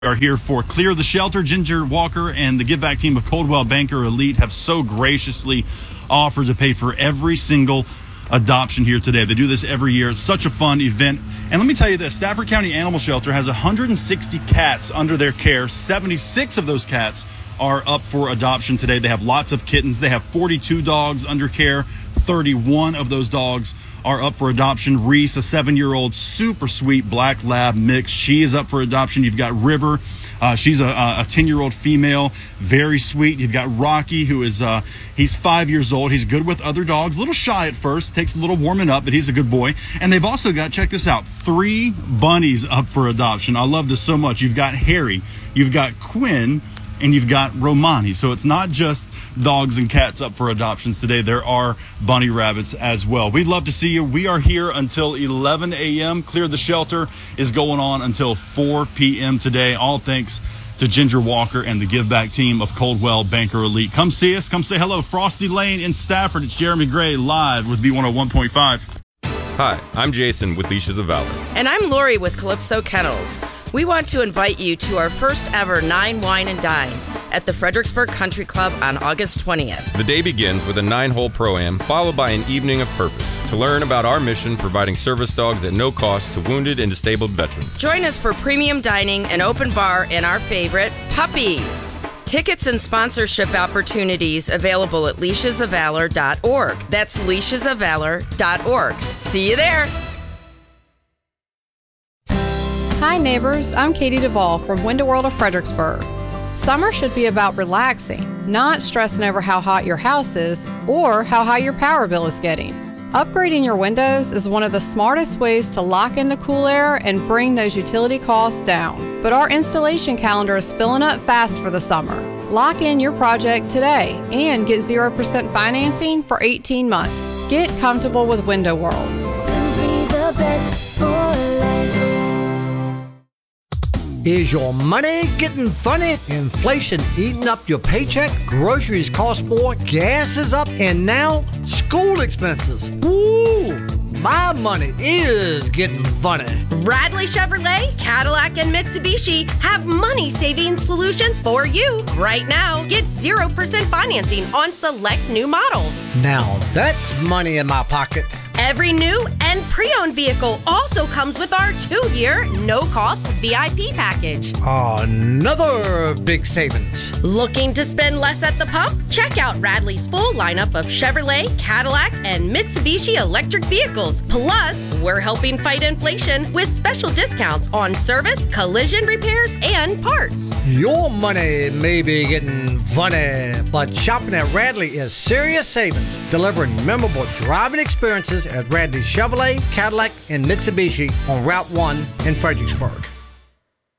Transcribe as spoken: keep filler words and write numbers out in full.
Are here for Clear the Shelter. Ginger Walker and the Give Back team of Coldwell Banker Elite have so graciously offered to pay for every single adoption here today. They do this every year. It's such a fun event. And let me tell you this, Stafford County Animal Shelter has one hundred sixty cats under their care. seventy-six of those cats are up for adoption today. They have lots of kittens. They have forty-two dogs under care. thirty-one of those dogs are up for adoption. Reese, a seven-year-old super sweet black lab mix, she is up for adoption. You've got River. Uh, she's a, a ten-year-old female, very sweet. You've got Rocky, who is, uh, he's five years old. He's good with other dogs, a little shy at first, takes a little warming up, but he's a good boy. And they've also got, check this out, three bunnies up for adoption. I love this so much. You've got Harry, you've got Quinn, and you've got Romani. So it's not just dogs and cats up for adoptions today. There are bunny rabbits as well. We'd love to see you. We are here until eleven a.m. Clear the Shelter is going on until four p.m. today. All thanks to Ginger Walker and the Give Back team of Coldwell Banker Elite. Come see us. Come say hello. Frosty Lane in Stafford. It's Jeremy Gray live with B one oh one point five. Hi, I'm Jason with Leashes of Valor. And I'm Lori with Calypso Kennels. We want to invite you to our first ever Nine Wine and Dine at the Fredericksburg Country Club on August twentieth. The day begins with a nine-hole Pro-Am, followed by an evening of purpose to learn about our mission providing service dogs at no cost to wounded and disabled veterans. Join us for premium dining, an open bar, and our favorite, puppies. Tickets and sponsorship opportunities available at leashes of valor dot org. That's leashes of valor dot org. See you there. Hi neighbors, I'm Katie Duvall from Window World of Fredericksburg. Summer should be about relaxing, not stressing over how hot your house is or how high your power bill is getting. Upgrading your windows is one of the smartest ways to lock in the cool air and bring those utility costs down. But our installation calendar is filling up fast for the summer. Lock in your project today and get zero percent financing for eighteen months. Get comfortable with Window World. Simply the best for less. Is your money getting funny? Inflation eating up your paycheck? Groceries cost more, gas is up, and now school expenses. Woo! My money is getting funny. Radley Chevrolet, Cadillac, and Mitsubishi have money-saving solutions for you. Right now, get zero percent financing on select new models. Now that's money in my pocket. Every new and pre-owned vehicle also comes with our two-year, no-cost V I P package. Another big savings. Looking to spend less at the pump? Check out Radley's full lineup of Chevrolet, Cadillac, and Mitsubishi electric vehicles. Plus, we're helping fight inflation with special discounts on service, collision repairs, and parts. Your money may be getting funny, but shopping at Radley is serious savings, delivering memorable driving experiences at Radley Chevrolet, Cadillac, and Mitsubishi on Route one in Fredericksburg.